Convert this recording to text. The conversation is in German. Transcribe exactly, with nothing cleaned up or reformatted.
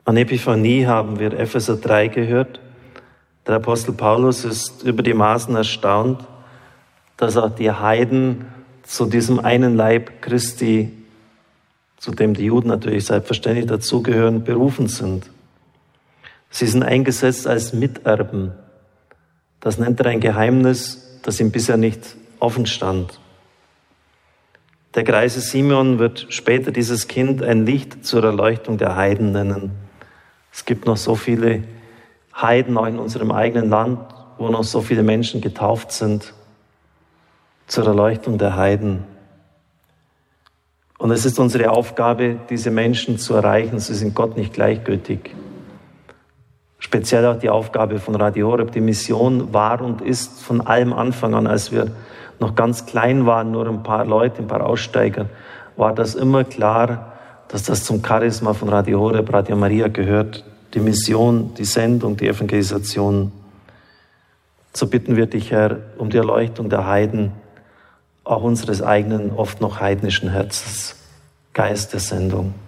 An Epiphanie haben wir Epheser drei gehört. Der Apostel Paulus ist über die Maßen erstaunt, dass auch die Heiden zu diesem einen Leib Christi, zu dem die Juden natürlich selbstverständlich dazugehören, berufen sind. Sie sind eingesetzt als Miterben. Das nennt er ein Geheimnis, das ihm bisher nicht offen stand. Der greise Simeon wird später dieses Kind ein Licht zur Erleuchtung der Heiden nennen. Es gibt noch so viele Heiden, auch in unserem eigenen Land, wo noch so viele Menschen getauft sind, zur Erleuchtung der Heiden. Und es ist unsere Aufgabe, diese Menschen zu erreichen. Sie sind Gott nicht gleichgültig. Speziell auch die Aufgabe von Radio Horeb. Die Mission war und ist von allem Anfang an, als wir noch ganz klein waren, nur ein paar Leute, ein paar Aussteiger, war das immer klar, dass das zum Charisma von Radio Horeb, Radio Maria gehört. Die Mission, die Sendung, die Evangelisation. So bitten wir dich, Herr, um die Erleuchtung der Heiden, auch unseres eigenen, oft noch heidnischen Herzens, Geist der Sendung.